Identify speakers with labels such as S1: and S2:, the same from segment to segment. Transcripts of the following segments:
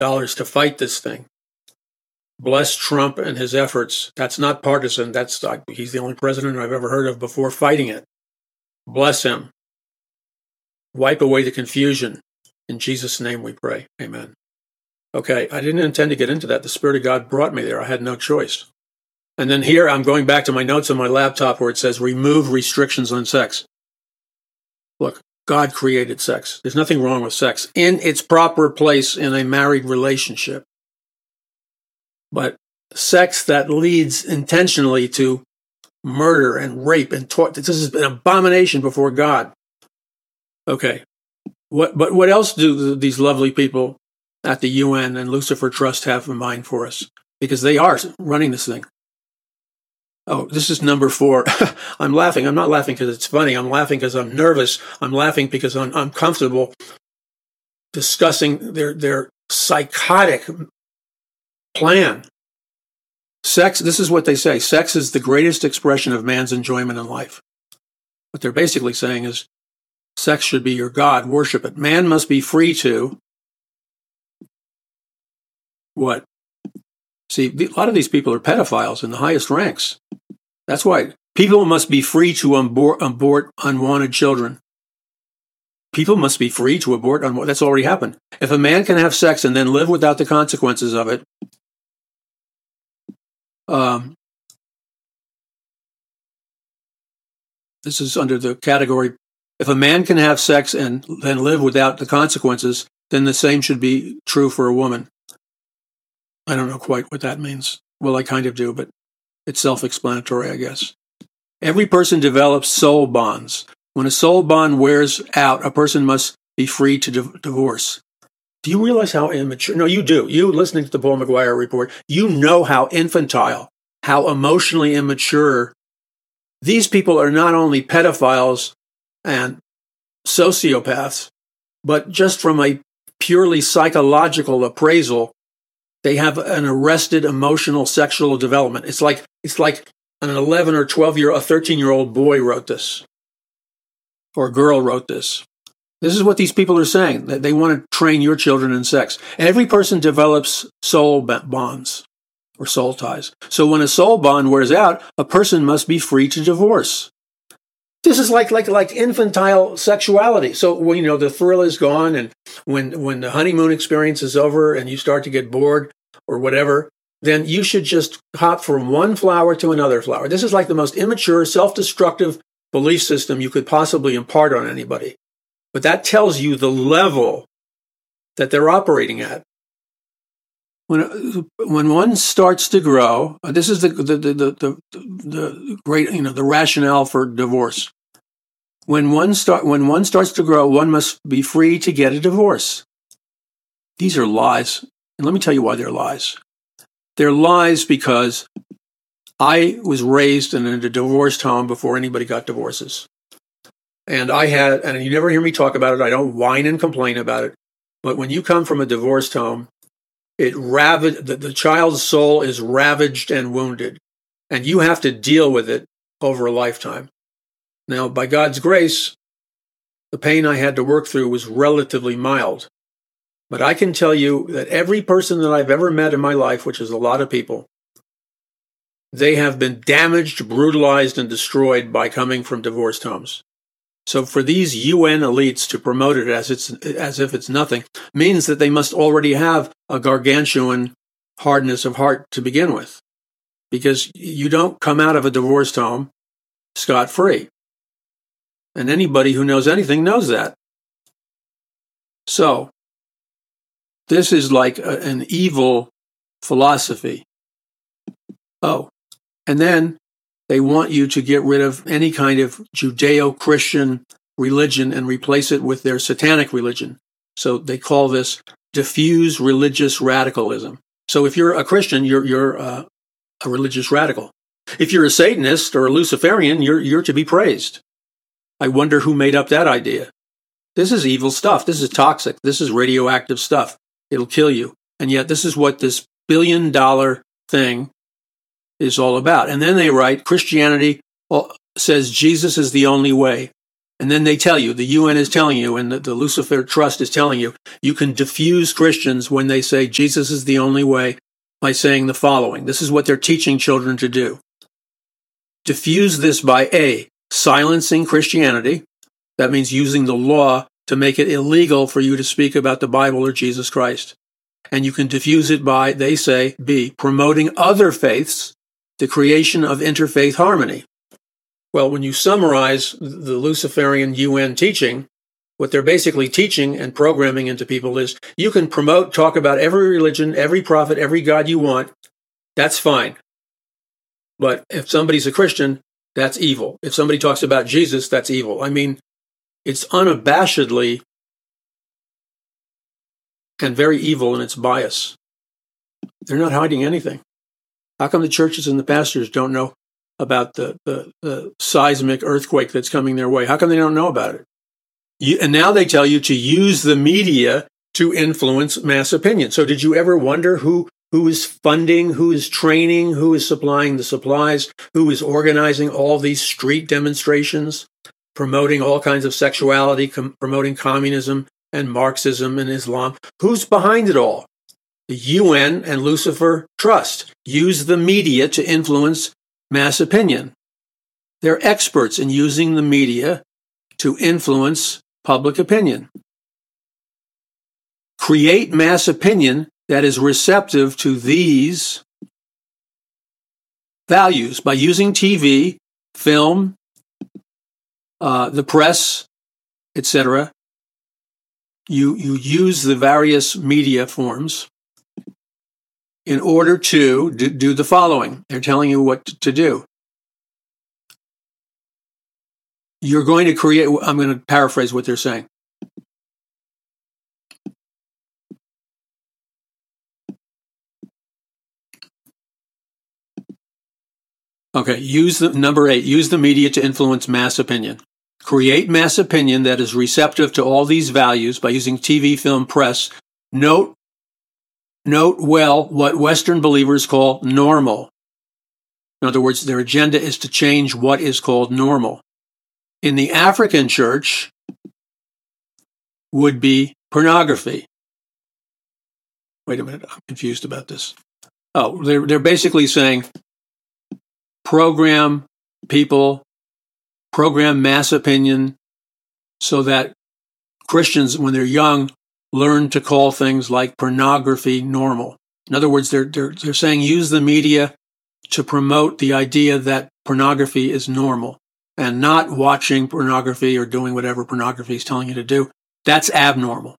S1: to fight this thing. Bless Trump and his efforts. That's not partisan. He's the only president I've ever heard of before fighting it. Bless him. Wipe away the confusion. In Jesus' name we pray. Amen. Okay, I didn't intend to get into that. The Spirit of God brought me there. I had no choice. And then here I'm going back to my notes on my laptop where it says remove restrictions on sex. Look, God created sex. There's nothing wrong with sex in its proper place in a married relationship. But sex that leads intentionally to murder and rape and torture, this is an abomination before God. Okay. What else do these lovely people at the UN and Lucifer Trust have in mind for us? Because they are running this thing. Oh, this is number 4. I'm laughing. I'm not laughing because it's funny. I'm laughing because I'm nervous. I'm laughing because I'm uncomfortable discussing their psychotic plan. Sex, this is what they say. Sex is the greatest expression of man's enjoyment in life. What they're basically saying is sex should be your God. Worship it. Man must be free to what? See, a lot of these people are pedophiles in the highest ranks. That's why people must be free to abort unwanted children. People must be free to abort unwanted. That's already happened. If a man can have sex and then live without the consequences of it, this is under the category, if a man can have sex and then live without the consequences, then the same should be true for a woman. I don't know quite what that means. Well, I kind of do, but it's self-explanatory, I guess. Every person develops soul bonds. When a soul bond wears out, a person must be free to divorce. Do you realize how immature? No, you do. You, listening to the Paul McGuire report, you know how infantile, how emotionally immature. These people are not only pedophiles and sociopaths, but just from a purely psychological appraisal, they have an arrested emotional sexual development. It's like an 11 or 12-year-old, a 13-year-old boy wrote this, or a girl wrote this. This is what these people are saying, that they want to train your children in sex. Every person develops soul bonds or soul ties. So when a soul bond wears out, a person must be free to divorce. This is like infantile sexuality. So when, the thrill is gone, and when the honeymoon experience is over and you start to get bored or whatever, then you should just hop from one flower to another flower. This is like the most immature, self-destructive belief system you could possibly impart on anybody. But that tells you the level that they're operating at. When one starts to grow, this is the great, the rationale for divorce. When one starts to grow, one must be free to get a divorce. These are lies, and let me tell you why they're lies. They're lies because I was raised in a divorced home before anybody got divorces. And and you never hear me talk about it, I don't whine and complain about it, but when you come from a divorced home, the child's soul is ravaged and wounded, and you have to deal with it over a lifetime. Now, by God's grace, the pain I had to work through was relatively mild. But I can tell you that every person that I've ever met in my life, which is a lot of people, they have been damaged, brutalized, and destroyed by coming from divorced homes. So for these UN elites to promote it as if it's nothing means that they must already have a gargantuan hardness of heart to begin with, because you don't come out of a divorced home scot-free. And anybody who knows anything knows that. So this is like an evil philosophy. Oh, and then they want you to get rid of any kind of Judeo-Christian religion and replace it with their satanic religion. So they call this diffuse religious radicalism. So if you're a Christian, you're a religious radical. If you're a Satanist or a Luciferian, you're to be praised. I wonder who made up that idea. This is evil stuff. This is toxic. This is radioactive stuff. It'll kill you. And yet this is what this billion-dollar thing is all about. And then they write, Christianity says Jesus is the only way. And then they tell you, the UN is telling you, and the Lucifer Trust is telling you, you can diffuse Christians when they say Jesus is the only way by saying the following. This is what they're teaching children to do. Diffuse this by A, silencing Christianity. That means using the law to make it illegal for you to speak about the Bible or Jesus Christ. And you can diffuse it by, they say, B, promoting other faiths, the creation of interfaith harmony. Well, when you summarize the Luciferian UN teaching, what they're basically teaching and programming into people is you can talk about every religion, every prophet, every God you want. That's fine. But if somebody's a Christian, that's evil. If somebody talks about Jesus, that's evil. I mean, it's unabashedly and very evil in its bias. They're not hiding anything. How come the churches and the pastors don't know about the seismic earthquake that's coming their way? How come they don't know about it? And now they tell you to use the media to influence mass opinion. So did you ever wonder who is funding, who is training, who is supplying the supplies, who is organizing all these street demonstrations, promoting all kinds of sexuality, promoting communism and Marxism and Islam? Who's behind it all? The UN and Lucifer Trust use the media to influence mass opinion. They're experts in using the media to influence public opinion. Create mass opinion that is receptive to these values by using TV, film, the press, etc. You use the various media forms in order to do the following. They're telling you what to do. You're going to create, I'm going to paraphrase what they're saying. Okay, number 8, use the media to influence mass opinion. Create mass opinion that is receptive to all these values by using TV, film, press. Note well what Western believers call normal. In other words, their agenda is to change what is called normal. In the African church would be pornography. Wait a minute, I'm confused about this. Oh, they're basically saying program mass opinion so that Christians, when they're young, learn to call things like pornography normal. In other words, they're saying use the media to promote the idea that pornography is normal and not watching pornography or doing whatever pornography is telling you to do. That's abnormal.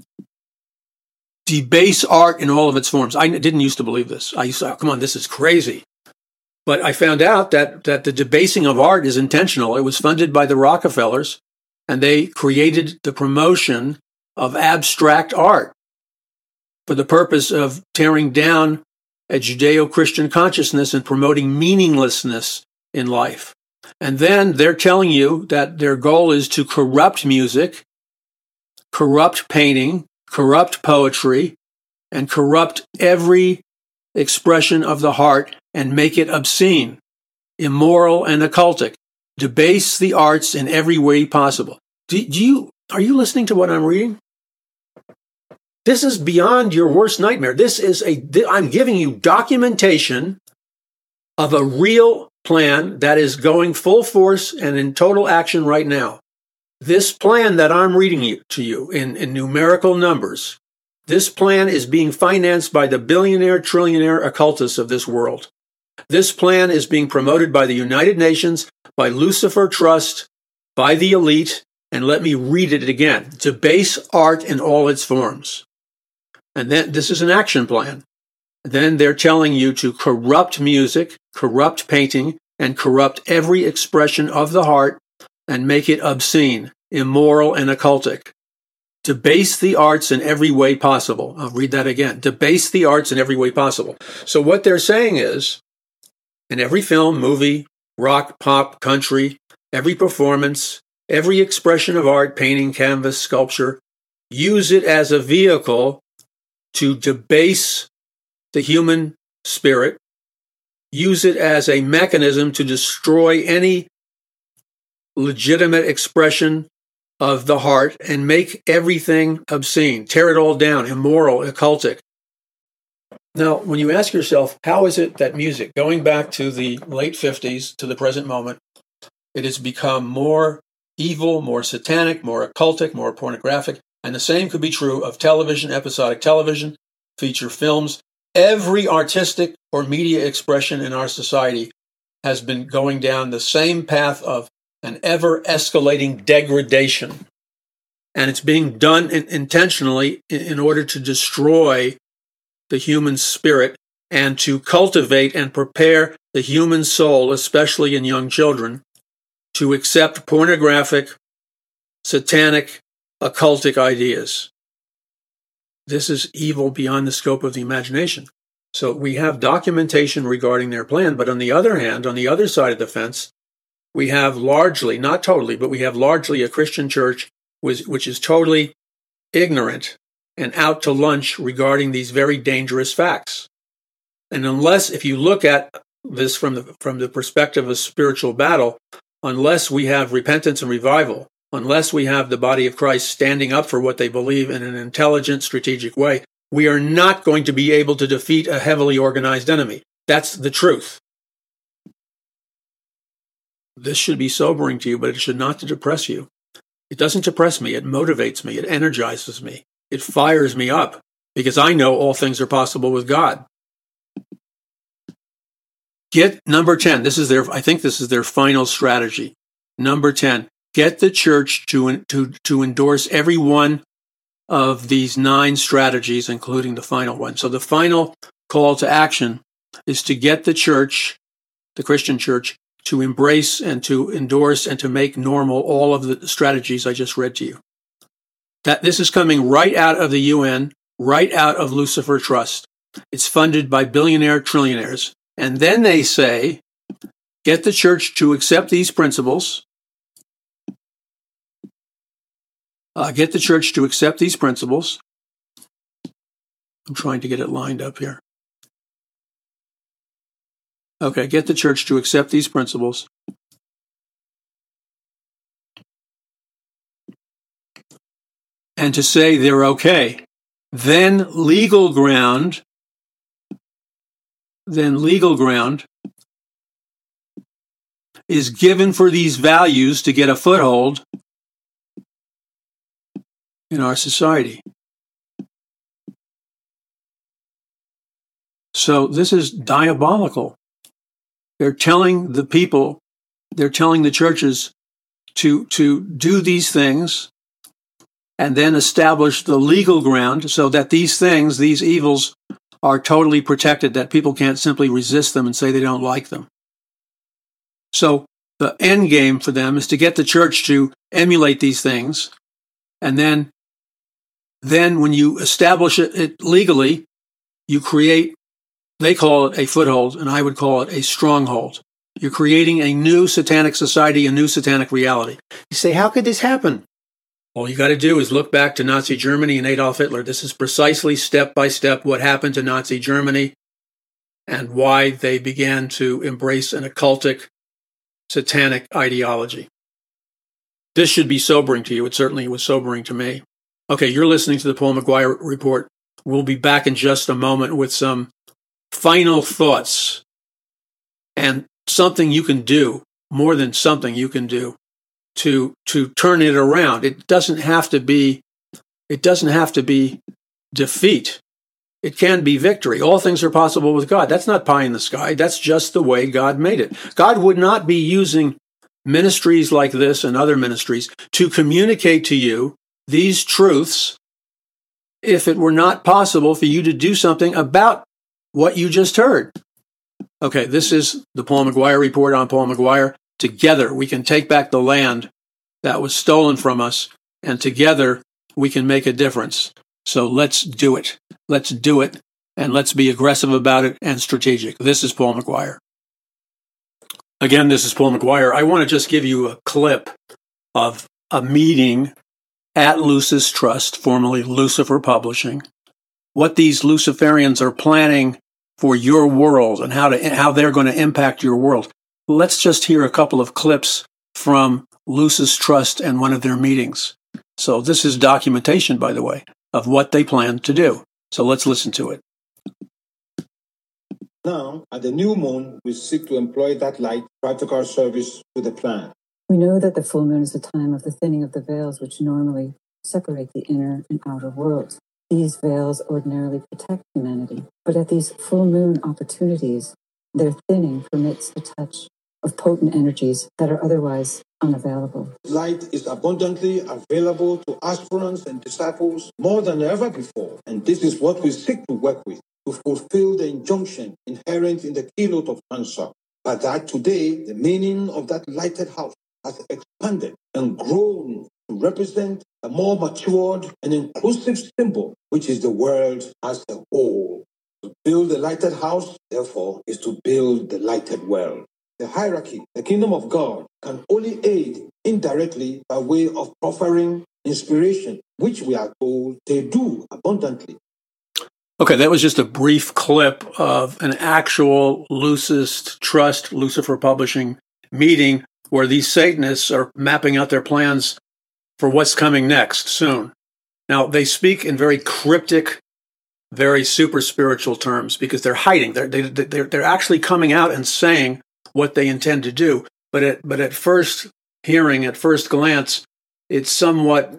S1: Debase art in all of its forms. I didn't used to believe this. I used to, oh, come on, this is crazy. But I found out that the debasing of art is intentional. It was funded by the Rockefellers, and they created the promotion of abstract art for the purpose of tearing down a Judeo-Christian consciousness and promoting meaninglessness in life. And then they're telling you that their goal is to corrupt music, corrupt painting, corrupt poetry, and corrupt every expression of the heart and make it obscene, immoral, and occultic. Debase the arts in every way possible. Are you listening to what I'm reading? This is beyond your worst nightmare. I'm giving you documentation of a real plan that is going full force and in total action right now. This plan that I'm reading to you in numerical numbers, this plan is being financed by the billionaire, trillionaire occultists of this world. This plan is being promoted by the United Nations, by Lucifer Trust, by the elite, and let me read it again. Debase art in all its forms. And then this is an action plan. Then they're telling you to corrupt music, corrupt painting, and corrupt every expression of the heart and make it obscene, immoral, and occultic. Debase the arts in every way possible. I'll read that again. Debase the arts in every way possible. So what they're saying is, in every film, movie, rock, pop, country, every performance, every expression of art, painting, canvas, sculpture, use it as a vehicle to debase the human spirit, use it as a mechanism to destroy any legitimate expression of the heart and make everything obscene, tear it all down, immoral, occultic. Now, when you ask yourself, how is it that music, going back to the late 50s to the present moment, it has become more evil, more satanic, more occultic, more pornographic, and the same could be true of television, episodic television, feature films. Every artistic or media expression in our society has been going down the same path of an ever-escalating degradation. And it's being done intentionally in order to destroy the human spirit and to cultivate and prepare the human soul, especially in young children, to accept pornographic, satanic, occultic ideas. This is evil beyond the scope of the imagination. So we have documentation regarding their plan, but on the other hand, on the other side of the fence, we have largely, not totally, but we have largely a Christian church which is totally ignorant and out to lunch regarding these very dangerous facts. And unless, if you look at this from the perspective of spiritual battle, unless we have repentance and revival, unless we have the body of Christ standing up for what they believe in an intelligent, strategic way, we are not going to be able to defeat a heavily organized enemy. That's the truth. This should be sobering to you, but it should not depress you. It doesn't depress me. It motivates me. It energizes me. It fires me up because I know all things are possible with God. Get number 10. I think this is their final strategy. Number 10. Get the church to endorse every one of these 9 strategies, including the final one. So the final call to action is to get the church, the Christian church, to embrace and to endorse and to make normal all of the strategies I just read to you. That this is coming right out of the UN, right out of Lucifer Trust. It's funded by billionaire trillionaires. And then they say, get the church to accept these principles. Get the church to accept these principles. I'm trying to get it lined up here. Okay, get the church to accept these principles. And to say they're okay. Then legal ground is given for these values to get a foothold in our society. So this is diabolical. They're telling the people, they're telling the churches to do these things and then establish the legal ground so that these things, these evils, are totally protected, that people can't simply resist them and say they don't like them. So the end game for them is to get the church to emulate these things, and then when you establish it legally, you create, they call it a foothold, and I would call it a stronghold. You're creating a new satanic society, a new satanic reality. You say, how could this happen? All you got to do is look back to Nazi Germany and Adolf Hitler. This is precisely step by step what happened to Nazi Germany and why they began to embrace an occultic, satanic ideology. This should be sobering to you. It certainly was sobering to me. Okay, you're listening to the Paul McGuire Report. We'll be back in just a moment with some final thoughts and something you can do, more than something you can do, to turn it around. It doesn't have to be defeat. It can be victory. All things are possible with God. That's not pie in the sky. That's just the way God made it. God would not be using ministries like this and other ministries to communicate to you these truths if it were not possible for you to do something about what you just heard. Okay, this is the Paul McGuire Report on Paul McGuire. Together, we can take back the land that was stolen from us, and together we can make a difference. So let's do it. Let's do it, and let's be aggressive about it and strategic. This is Paul McGuire. Again, this is Paul McGuire. I want to just give you a clip of a meeting at Lucis Trust, formerly Lucifer Publishing, what these Luciferians are planning for your world and how they're going to impact your world. Let's just hear a couple of clips from Lucis Trust and one of their meetings. So this is documentation, by the way, of what they plan to do. So let's listen to it.
S2: Now, at the new moon, we seek to employ that light practical service to the plan.
S3: We know that the full moon is the time of the thinning of the veils which normally separate the inner and outer worlds. These veils ordinarily protect humanity, but at these full moon opportunities, their thinning permits the touch of potent energies that are otherwise unavailable.
S2: Light is abundantly available to aspirants and disciples more than ever before, and this is what we seek to work with to fulfill the injunction inherent in the keynote of Hansa, but that today the meaning of that lighted house has expanded and grown to represent a more matured and inclusive symbol, which is the world as a whole. To build a lighted house, therefore, is to build the lighted world. The hierarchy, the kingdom of God, can only aid indirectly by way of proffering inspiration, which we are told they do abundantly.
S1: Okay, that was just a brief clip of an actual Lucis Trust, Lucifer Publishing meeting where these Satanists are mapping out their plans for what's coming next soon. Now, they speak in very cryptic, very super spiritual terms because they're hiding. They're actually coming out and saying what they intend to do. But at first hearing, at first glance, it's somewhat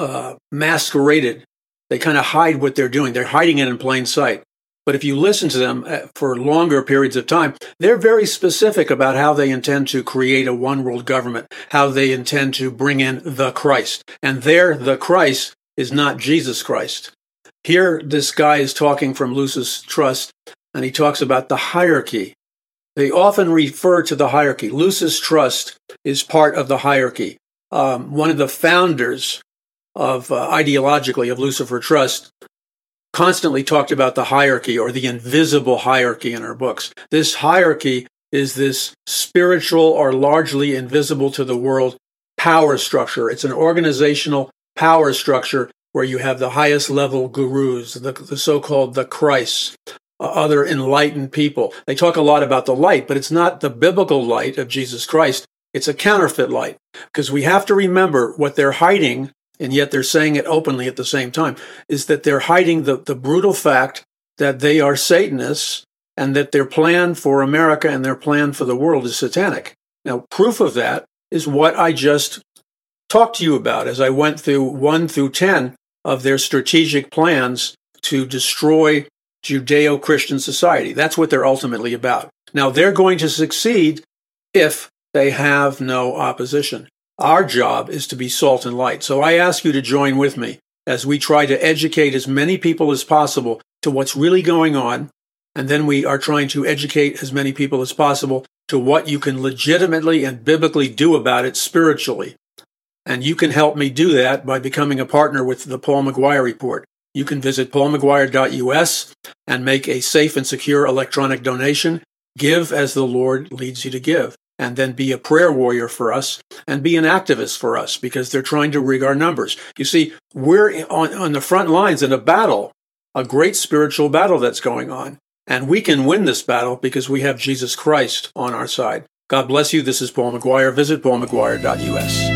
S1: masqueraded. They kind of hide what they're doing. They're hiding it in plain sight. But if you listen to them for longer periods of time, they're very specific about how they intend to create a one-world government, how they intend to bring in the Christ. And there, the Christ is not Jesus Christ. Here, this guy is talking from Lucis Trust, and he talks about the hierarchy. They often refer to the hierarchy. Lucis Trust is part of the hierarchy. One of the founders of ideologically of Lucifer Trust constantly talked about the hierarchy or the invisible hierarchy in her books. This hierarchy is this spiritual or largely invisible to the world power structure. It's an organizational power structure where you have the highest level gurus, the so-called the Christs, other enlightened people. They talk a lot about the light, but it's not the biblical light of Jesus Christ. It's a counterfeit light because we have to remember what they're hiding, and yet they're saying it openly at the same time, is that they're hiding the brutal fact that they are Satanists and that their plan for America and their plan for the world is satanic. Now, proof of that is what I just talked to you about as I went through 1 through 10 of their strategic plans to destroy Judeo-Christian society. That's what they're ultimately about. Now, they're going to succeed if they have no opposition. Our job is to be salt and light. So I ask you to join with me as we try to educate as many people as possible to what's really going on. And then we are trying to educate as many people as possible to what you can legitimately and biblically do about it spiritually. And you can help me do that by becoming a partner with the Paul McGuire Report. You can visit paulmcguire.us and make a safe and secure electronic donation. Give as the Lord leads you to give. And then be a prayer warrior for us and be an activist for us because they're trying to rig our numbers. You see, we're on the front lines in a battle, a great spiritual battle that's going on. And we can win this battle because we have Jesus Christ on our side. God bless you. This is Paul McGuire. Visit paulmcguire.us.